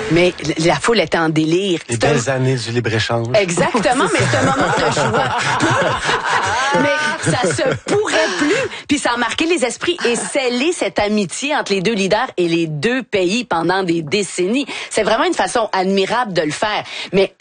Mais la foule était en délire. Les belles années du libre-échange. Exactement, mais c'est un moment de joie. Mais ça se pourrait plus. Puis ça a marqué les esprits et scellé cette amitié entre les deux leaders et les deux pays pendant des décennies. C'est vraiment une façon admirable de le faire. Mais